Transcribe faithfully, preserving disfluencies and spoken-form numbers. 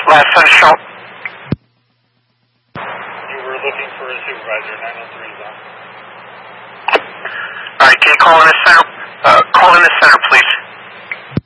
Last center show. You were looking for a supervisor, nine oh three is on. Alright, can you call in the center? Uh, call in the center, please.